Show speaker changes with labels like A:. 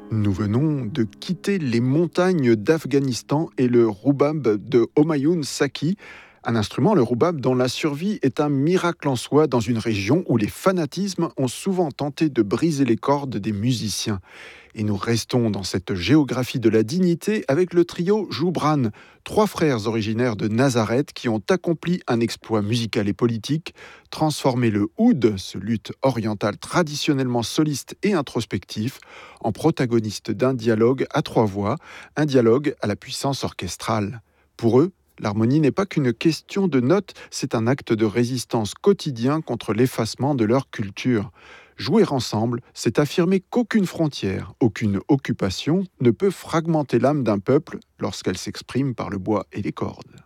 A: Nous venons de quitter les montagnes d'Afghanistan et le roubab de Homayoun Saki, un instrument, le roubab, dont la survie est un miracle en soi dans une région où les fanatismes ont souvent tenté de briser les cordes des musiciens. Et nous restons dans cette géographie de la dignité avec le trio Joubran, trois frères originaires de Nazareth qui ont accompli un exploit musical et politique, transformé le oud, ce luth oriental traditionnellement soliste et introspectif, en protagoniste d'un dialogue à trois voix, un dialogue à la puissance orchestrale. Pour eux, l'harmonie n'est pas qu'une question de notes, c'est un acte de résistance quotidien contre l'effacement de leur culture. Jouer ensemble, c'est affirmer qu'aucune frontière, aucune occupation ne peut fragmenter l'âme d'un peuple lorsqu'elle s'exprime par le bois et les cordes.